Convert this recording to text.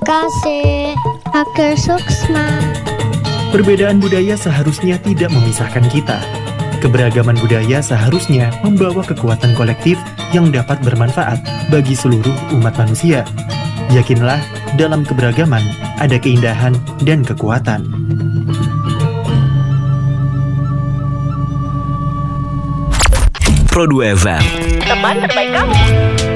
kasih, Hacker Suksma. Perbedaan budaya seharusnya tidak memisahkan kita. Keberagaman budaya seharusnya membawa kekuatan kolektif yang dapat bermanfaat bagi seluruh umat manusia. Yakinlah, dalam keberagaman ada keindahan dan kekuatan. Pro 2 FM, teman terbaik kamu.